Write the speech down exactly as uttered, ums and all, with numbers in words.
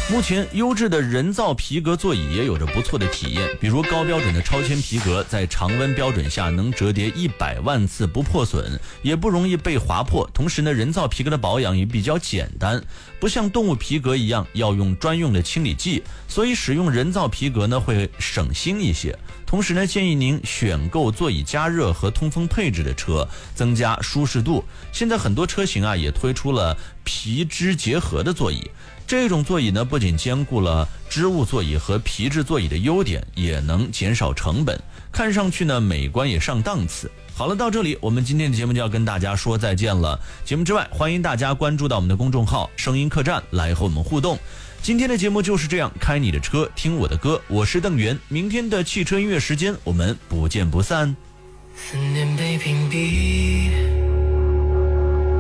目前优质的人造皮革座椅也有着不错的体验，比如高标准的超纤皮革在常温标准下能折叠一百万次不破损，也不容易被划破。同时呢，人造皮革的保养也比较简单，不像动物皮革一样要用专用的清理剂，所以使用人造皮革呢会省心一些。同时呢，建议您选购座椅加热和通风配置的车，增加舒适度。现在很多车型啊也推出了皮质结合的座椅，这种座椅呢不仅兼顾了织物座椅和皮质座椅的优点，也能减少成本，看上去呢美观也上档次。好了，到这里我们今天的节目就要跟大家说再见了。节目之外，欢迎大家关注到我们的公众号声音客栈来和我们互动。今天的节目就是这样，开你的车听我的歌，我是邓源。明天的汽车音乐时间我们不见不散。 思念被屏蔽，